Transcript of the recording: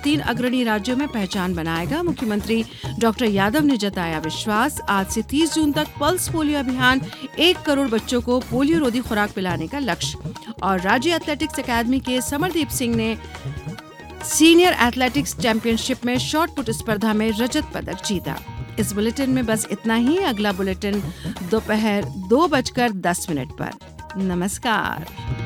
3 अग्रणी राज्यों में पहचान बनाएगा। मुख्यमंत्री डॉक्टर यादव ने जताया विश्वास। आज से 30 जून तक पल्स पोलियो अभियान, 1 करोड़ बच्चों को पोलियो रोधी खुराक पिलाने का लक्ष्य। और राज्य एथलेटिक्स अकादमी के समरदीप सिंह ने सीनियर एथलेटिक्स चैंपियनशिप में शॉट पुट स्पर्धा में रजत पदक जीता। इस बुलेटिन में बस इतना ही। अगला बुलेटिन दोपहर 2:10 पर। नमस्कार।